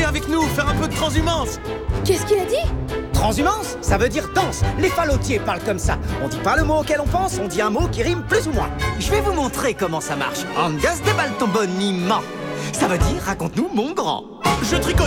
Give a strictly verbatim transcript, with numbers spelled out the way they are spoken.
avec nous, faire un peu de transhumance. Qu'est-ce qu'il a dit? Transhumance, ça veut dire danse. Les fallotiers parlent comme ça. On dit pas le mot auquel on pense, on dit un mot qui rime plus ou moins. Je vais vous montrer comment ça marche. Angas déballe ton boniment. Ça veut dire raconte-nous mon grand. Je tricote